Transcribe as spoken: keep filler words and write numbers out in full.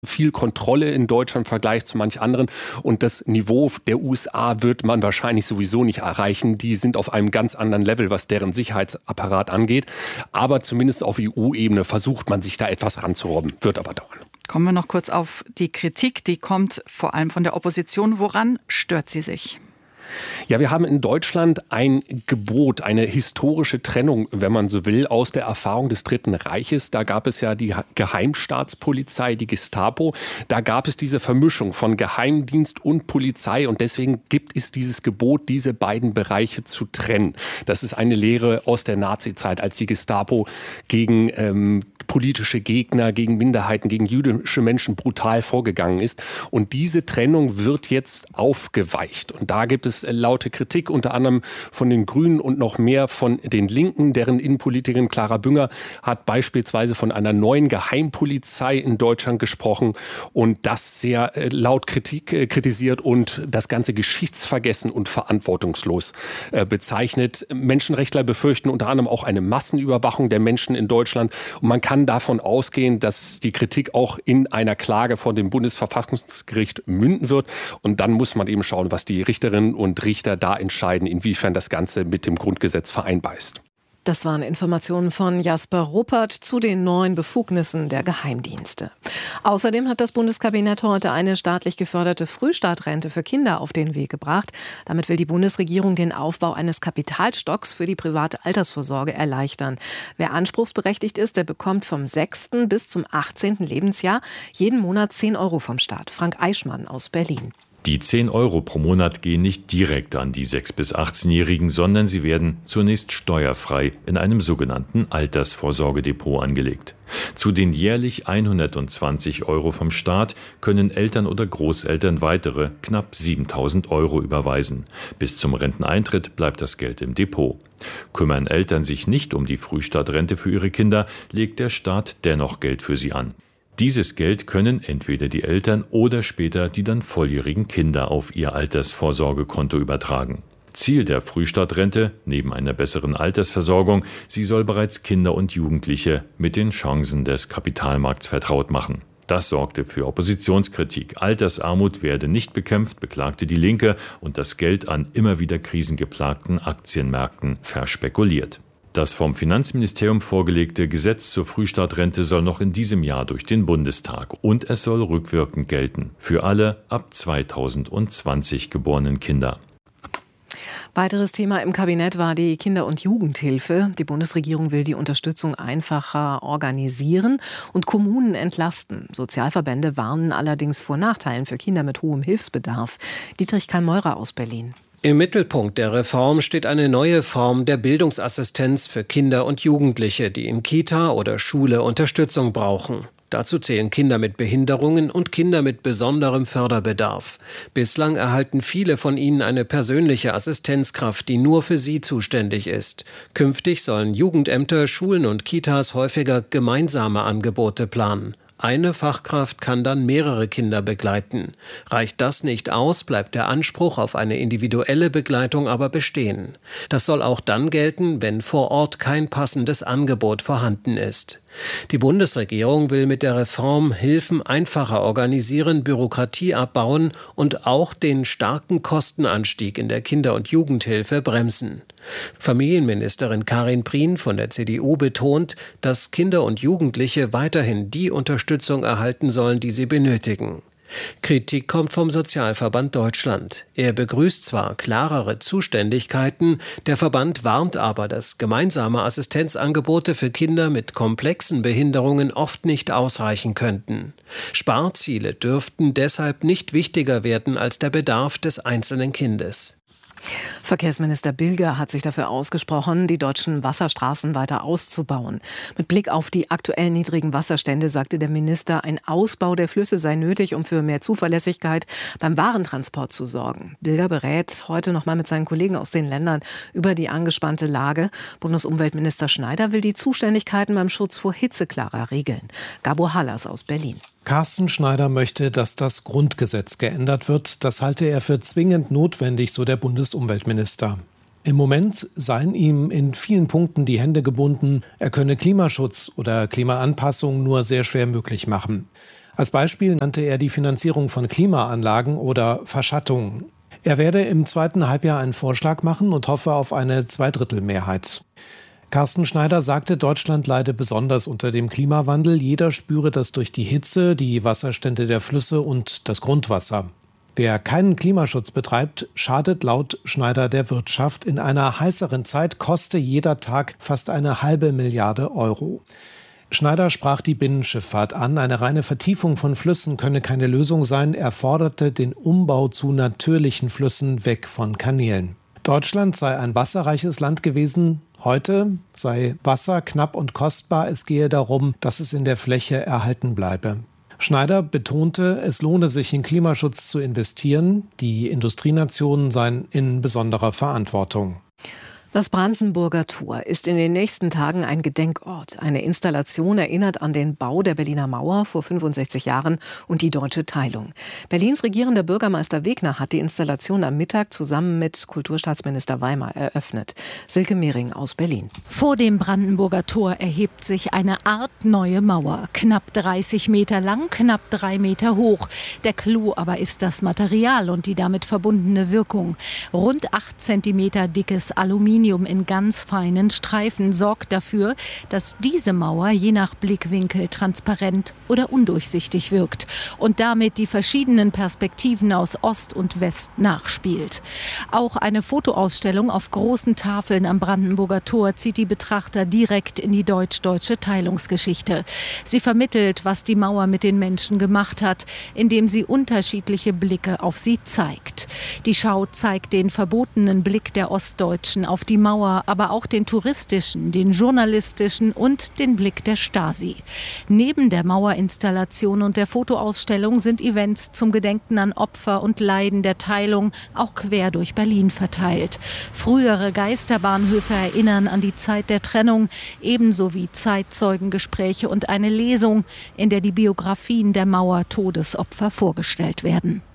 viel Kontrolle in Deutschland im Vergleich zu manch anderen. Und das Niveau der U S A wird man wahrscheinlich sowieso nicht erreichen. Die sind auf einem ganz anderen Level, was deren Sicherheitsapparat angeht. Aber zumindest auf E U-Ebene versucht man sich da etwas ranzurobben. Wird aber dauern. Kommen wir noch kurz auf die Kritik. Die kommt vor allem von der Opposition. Woran stört sie sich? Ja, wir haben in Deutschland ein Gebot, eine historische Trennung, wenn man so will, aus der Erfahrung des Dritten Reiches. Da gab es ja die Geheimstaatspolizei, die Gestapo. Da gab es diese Vermischung von Geheimdienst und Polizei. Und deswegen gibt es dieses Gebot, diese beiden Bereiche zu trennen. Das ist eine Lehre aus der Nazizeit, als die Gestapo gegen ähm, politische Gegner, gegen Minderheiten, gegen jüdische Menschen brutal vorgegangen ist. Und diese Trennung wird jetzt aufgeweicht. Und da gibt es laute Kritik, unter anderem von den Grünen und noch mehr von den Linken. Deren Innenpolitikerin Clara Bünger hat beispielsweise von einer neuen Geheimpolizei in Deutschland gesprochen und das sehr laut Kritik äh, kritisiert und das Ganze geschichtsvergessen und verantwortungslos äh, bezeichnet. Menschenrechtler befürchten unter anderem auch eine Massenüberwachung der Menschen in Deutschland. Und man kann davon ausgehen, dass die Kritik auch in einer Klage vor dem Bundesverfassungsgericht münden wird. Und dann muss man eben schauen, was die Richterinnen und Richter da entscheiden, inwiefern das Ganze mit dem Grundgesetz vereinbar ist. Das waren Informationen von Jasper Ruppert zu den neuen Befugnissen der Geheimdienste. Außerdem hat das Bundeskabinett heute eine staatlich geförderte Frühstartrente für Kinder auf den Weg gebracht. Damit will die Bundesregierung den Aufbau eines Kapitalstocks für die private Altersvorsorge erleichtern. Wer anspruchsberechtigt ist, der bekommt vom sechsten bis zum achtzehnten Lebensjahr jeden Monat zehn Euro vom Staat. Frank Eichmann aus Berlin. Die zehn Euro pro Monat gehen nicht direkt an die sechs- bis achtzehnjährigen, sondern sie werden zunächst steuerfrei in einem sogenannten Altersvorsorgedepot angelegt. Zu den jährlich hundertzwanzig Euro vom Staat können Eltern oder Großeltern weitere knapp siebentausend Euro überweisen. Bis zum Renteneintritt bleibt das Geld im Depot. Kümmern Eltern sich nicht um die Frühstartrente für ihre Kinder, legt der Staat dennoch Geld für sie an. Dieses Geld können entweder die Eltern oder später die dann volljährigen Kinder auf ihr Altersvorsorgekonto übertragen. Ziel der Frühstartrente, neben einer besseren Altersversorgung, sie soll bereits Kinder und Jugendliche mit den Chancen des Kapitalmarkts vertraut machen. Das sorgte für Oppositionskritik. Altersarmut werde nicht bekämpft, beklagte die Linke, und das Geld an immer wieder krisengeplagten Aktienmärkten verspekuliert. Das vom Finanzministerium vorgelegte Gesetz zur Frühstartrente soll noch in diesem Jahr durch den Bundestag und es soll rückwirkend gelten für alle ab zweitausendzwanzig geborenen Kinder. Weiteres Thema im Kabinett war die Kinder- und Jugendhilfe. Die Bundesregierung will die Unterstützung einfacher organisieren und Kommunen entlasten. Sozialverbände warnen allerdings vor Nachteilen für Kinder mit hohem Hilfsbedarf. Dietrich Kalmeurer aus Berlin. Im Mittelpunkt der Reform steht eine neue Form der Bildungsassistenz für Kinder und Jugendliche, die in Kita oder Schule Unterstützung brauchen. Dazu zählen Kinder mit Behinderungen und Kinder mit besonderem Förderbedarf. Bislang erhalten viele von ihnen eine persönliche Assistenzkraft, die nur für sie zuständig ist. Künftig sollen Jugendämter, Schulen und Kitas häufiger gemeinsame Angebote planen. Eine Fachkraft kann dann mehrere Kinder begleiten. Reicht das nicht aus, bleibt der Anspruch auf eine individuelle Begleitung aber bestehen. Das soll auch dann gelten, wenn vor Ort kein passendes Angebot vorhanden ist. Die Bundesregierung will mit der Reform Hilfen einfacher organisieren, Bürokratie abbauen und auch den starken Kostenanstieg in der Kinder- und Jugendhilfe bremsen. Familienministerin Karin Prien von der C D U betont, dass Kinder und Jugendliche weiterhin die Unterstützung erhalten sollen, die sie benötigen. Kritik kommt vom Sozialverband Deutschland. Er begrüßt zwar klarere Zuständigkeiten, der Verband warnt aber, dass gemeinsame Assistenzangebote für Kinder mit komplexen Behinderungen oft nicht ausreichen könnten. Sparziele dürften deshalb nicht wichtiger werden als der Bedarf des einzelnen Kindes. Verkehrsminister Bilger hat sich dafür ausgesprochen, die deutschen Wasserstraßen weiter auszubauen. Mit Blick auf die aktuell niedrigen Wasserstände sagte der Minister, ein Ausbau der Flüsse sei nötig, um für mehr Zuverlässigkeit beim Warentransport zu sorgen. Bilger berät heute noch mal mit seinen Kollegen aus den Ländern über die angespannte Lage. Bundesumweltminister Schneider will die Zuständigkeiten beim Schutz vor Hitze klarer regeln. Gabor Hallas aus Berlin. Carsten Schneider möchte, dass das Grundgesetz geändert wird. Das halte er für zwingend notwendig, so der Bundesumweltminister. Im Moment seien ihm in vielen Punkten die Hände gebunden. Er könne Klimaschutz oder Klimaanpassung nur sehr schwer möglich machen. Als Beispiel nannte er die Finanzierung von Klimaanlagen oder Verschattungen. Er werde im zweiten Halbjahr einen Vorschlag machen und hoffe auf eine Zweidrittelmehrheit. Carsten Schneider sagte, Deutschland leide besonders unter dem Klimawandel. Jeder spüre das durch die Hitze, die Wasserstände der Flüsse und das Grundwasser. Wer keinen Klimaschutz betreibt, schadet laut Schneider der Wirtschaft. In einer heißeren Zeit koste jeder Tag fast eine halbe Milliarde Euro. Schneider sprach die Binnenschifffahrt an. Eine reine Vertiefung von Flüssen könne keine Lösung sein. Er forderte den Umbau zu natürlichen Flüssen weg von Kanälen. Deutschland sei ein wasserreiches Land gewesen. Heute sei Wasser knapp und kostbar. Es gehe darum, dass es in der Fläche erhalten bleibe. Schneider betonte, es lohne sich in Klimaschutz zu investieren. Die Industrienationen seien in besonderer Verantwortung. Das Brandenburger Tor ist in den nächsten Tagen ein Gedenkort. Eine Installation erinnert an den Bau der Berliner Mauer vor fünfundsechzig Jahren und die deutsche Teilung. Berlins regierender Bürgermeister Wegner hat die Installation am Mittag zusammen mit Kulturstaatsminister Weimar eröffnet. Silke Mehring aus Berlin. Vor dem Brandenburger Tor erhebt sich eine Art neue Mauer. Knapp dreißig Meter lang, knapp drei Meter hoch. Der Clou aber ist das Material und die damit verbundene Wirkung. Rund acht Zentimeter dickes Aluminium in ganz feinen Streifen sorgt dafür, dass diese Mauer je nach Blickwinkel transparent oder undurchsichtig wirkt und damit die verschiedenen Perspektiven aus Ost und West nachspielt. Auch eine Fotoausstellung auf großen Tafeln am Brandenburger Tor zieht die Betrachter direkt in die deutsch-deutsche Teilungsgeschichte. Sie vermittelt, was die Mauer mit den Menschen gemacht hat, indem sie unterschiedliche Blicke auf sie zeigt. Die Schau zeigt den verbotenen Blick der Ostdeutschen auf die Mauer, aber auch den touristischen, den journalistischen und den Blick der Stasi. Neben der Mauerinstallation und der Fotoausstellung sind Events zum Gedenken an Opfer und Leiden der Teilung auch quer durch Berlin verteilt. Frühere Geisterbahnhöfe erinnern an die Zeit der Trennung, ebenso wie Zeitzeugengespräche und eine Lesung, in der die Biografien der Mauer-Todesopfer vorgestellt werden.